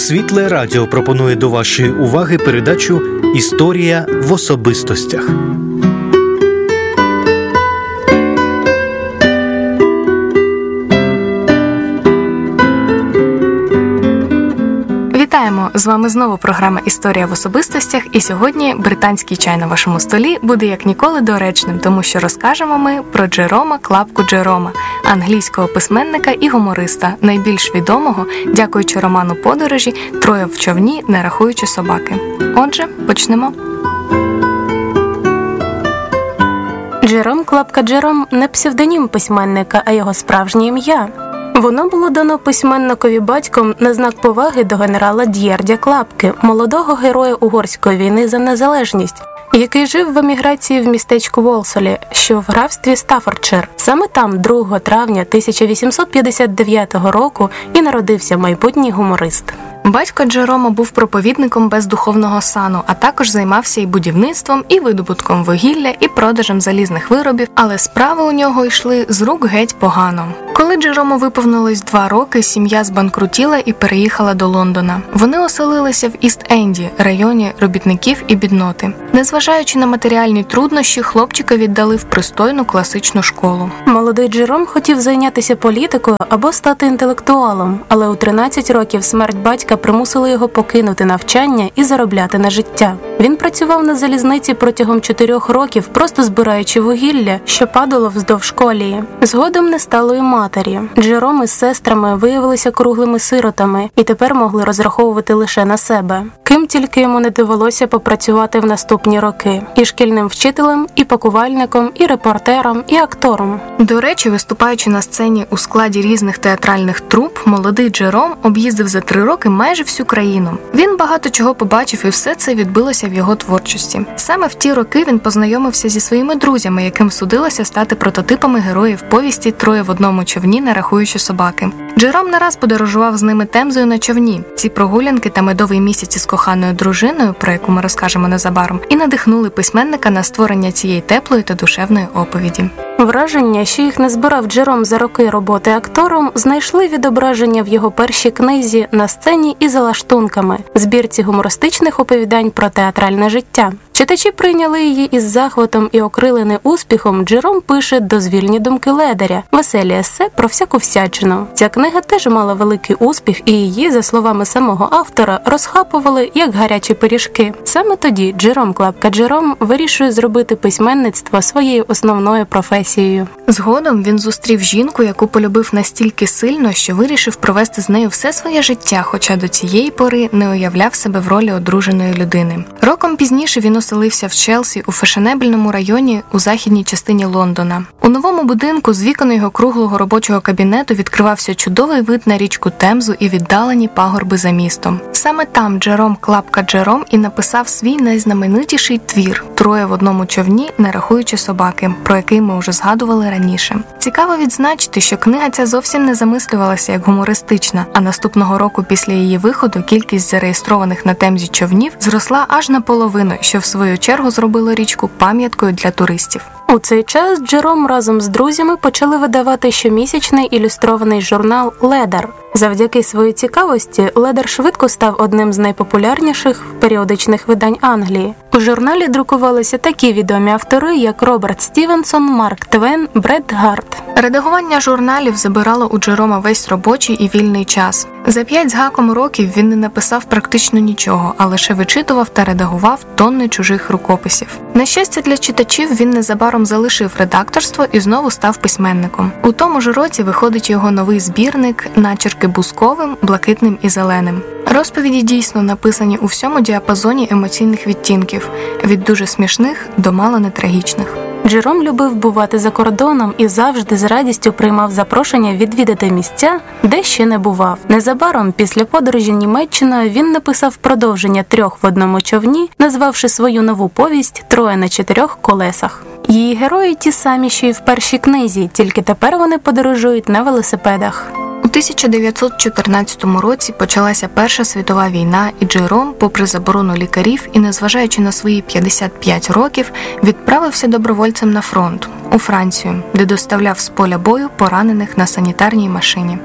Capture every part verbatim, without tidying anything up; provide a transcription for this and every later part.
Світле Радіо пропонує до вашої уваги передачу «Історія в особистостях». Вітаємо! З вами знову програма «Історія в особистостях», і сьогодні британський чай на вашому столі буде як ніколи доречним, тому що розкажемо ми про Джерома Клапку Джерома, англійського письменника і гумориста, найбільш відомого, дякуючи роману «Подорожі», «Троє в човні, не рахуючи собаки». Отже, почнемо. Джером Клапка Джером – не псевдонім письменника, а його справжнє ім'я. Воно було дано письменникові батьком на знак поваги до генерала Д'єрдя Клапки, молодого героя Угорської війни за незалежність, який жив в еміграції в містечку Волсолі, що в графстві Стаффордшир. Саме там другого травня тисяча вісімсот п'ятдесят дев'ятого року і народився майбутній гуморист. Батько Джерома був проповідником бездуховного сану, а також займався і будівництвом, і видобутком вугілля, і продажем залізних виробів, але справи у нього йшли з рук геть погано. Коли Джерому виповнилось два роки, сім'я збанкрутіла і переїхала до Лондона. Вони оселилися в Іст-Енді, районі робітників і бідноти. Незважаючи на матеріальні труднощі, хлопчика віддали в пристойну класичну школу. Молодий Джером хотів зайнятися політикою або стати інтелектуалом, але у тринадцять років смерть батька примусила його покинути навчання і заробляти на життя. Він працював на залізниці протягом чотирьох років, просто збираючи вугілля, що падало вздовж колії. Згодом не стало і матері. Джером із сестрами виявилися круглими сиротами і тепер могли розраховувати лише на себе. Ким тільки йому не довелося попрацювати в наступні роки. І шкільним вчителем, і пакувальником, і репортером, і актором. До речі, виступаючи на сцені у складі різних театральних труп, молодий Джером об'їздив за три роки майже всю країну. Він багато чого побачив, і все це відбилося в його творчості. Саме в ті роки він познайомився зі своїми друзями, яким судилося стати прототипами героїв повісті «Троє в одному човні, не рахуючи собаки». Джером не раз подорожував з ними Темзою на човні. Ці прогулянки та медовий місяць із коханою дружиною, про яку ми розкажемо незабаром, і надихнули письменника на створення цієї теплої та душевної оповіді. Враження, що їх не збирав Джером за роки роботи актором, знайшли відображення в його першій книзі «На сцені і за лаштунками» – збірці гумористичних оповідань про театральне життя. Читачі прийняли її із захватом і окрилений успіхом. Джером пише дозвільні думки Ледаря, веселі есе про всяку всячину. Ця книга теж мала великий успіх, і її, за словами самого автора, розхапували як гарячі пиріжки. Саме тоді Джером Клапка Джером вирішує зробити письменництво своєю основною професією. Згодом він зустрів жінку, яку полюбив настільки сильно, що вирішив провести з нею все своє життя, хоча до цієї пори не уявляв себе в ролі одруженої людини. Роком пізніше він оселився в Челсі у фешенебельному районі у західній частині Лондона. У новому будинку з вікон його круглого робочого кабінету відкривався чудовий вид на річку Темзу і віддалені пагорби за містом. Саме там Джером Клапка Джером і написав свій найзнаменитіший твір «Троє в одному човні, не рахуючи собаки», про який ми вже згадували раніше. Цікаво відзначити, що книга ця зовсім не замислювалася як гумористична, а наступного року після її виходу кількість зареєстрованих на Темзі човнів зросла аж наполовину, що в свою чергу зробило річку пам'яткою для туристів. У цей час Джером разом з друзями почали видавати щомісячний ілюстрований журнал «Ледар». Завдяки своїй цікавості Ледар швидко став одним з найпопулярніших періодичних видань Англії. У журналі друкувалися такі відомі автори, як Роберт Стівенсон, Марк Твен, Бред Гарт. Редагування журналів забирало у Джерома весь робочий і вільний час. За п'ять з гаком років він не написав практично нічого, а лише вичитував та редагував тонни чужих рукописів. На щастя для читачів, він незабаром залишив редакторство і знову став письменником. У тому ж році виходить його новий збірник «Начерки бузковим, блакитним і зеленим». Розповіді дійсно написані у всьому діапазоні емоційних відтінків, від дуже смішних до мало не трагічних. Джером любив бувати за кордоном і завжди з радістю приймав запрошення відвідати місця, де ще не бував. Незабаром після подорожі Німеччиною він написав продовження «Трьох в одному човні», назвавши свою нову повість «Троє на чотирьох колесах». Її герої ті самі, що й в першій книзі, тільки тепер вони подорожують на велосипедах. У тисяча дев'ятсот чотирнадцятому році почалася Перша світова війна, і Джером, попри заборону лікарів і незважаючи на свої п'ятдесят п'ять років, відправився добровольцем на фронт, у Францію, де доставляв з поля бою поранених на санітарній машині.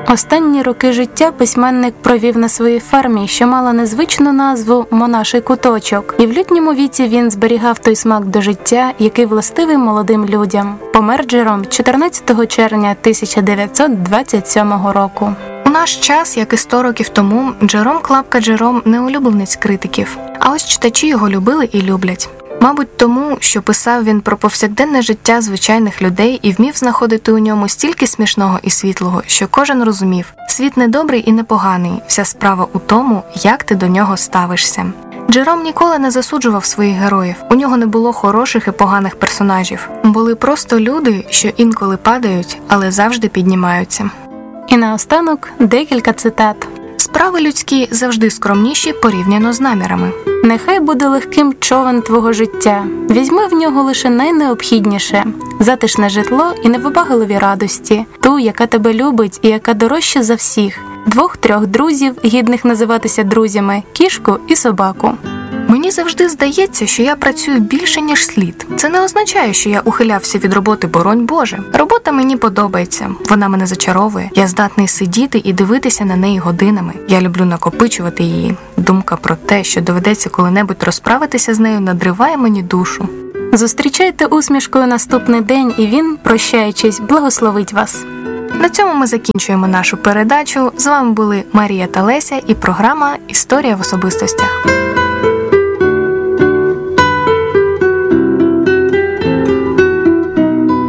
Останні роки життя письменник провів на своїй фермі, що мала незвичну назву «Монаший куточок». І в літньому віці він зберігав той смак до життя, який властивий молодим людям. Помер Джером чотирнадцятого червня тисяча дев'ятсот двадцять сьомого року. У наш час, як і сто років тому, Джером Клапка Джером не улюбленець критиків. А ось читачі його любили і люблять. Мабуть, тому, що писав він про повсякденне життя звичайних людей і вмів знаходити у ньому стільки смішного і світлого, що кожен розумів – світ не добрий і не поганий, вся справа у тому, як ти до нього ставишся. Джером ніколи не засуджував своїх героїв, у нього не було хороших і поганих персонажів. Були просто люди, що інколи падають, але завжди піднімаються. І наостанок декілька цитат. Справи людські завжди скромніші порівняно з намірами. Нехай буде легким човен твого життя. Візьми в нього лише найнеобхідніше – затишне житло і невибагливі радості, ту, яка тебе любить і яка дорожча за всіх, двох-трьох друзів, гідних називатися друзями, кішку і собаку. Мені завжди здається, що я працюю більше, ніж слід. Це не означає, що я ухилявся від роботи, боронь Боже. Робота мені подобається, вона мене зачаровує. Я здатний сидіти і дивитися на неї годинами. Я люблю накопичувати її. Думка про те, що доведеться коли-небудь розправитися з нею, надриває мені душу. Зустрічайте усмішкою наступний день, і він, прощаючись, благословить вас. На цьому ми закінчуємо нашу передачу. З вами були Марія та Леся і програма «Історія в особистостях».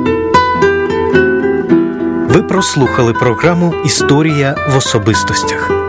Ви прослухали програму «Історія в особистостях».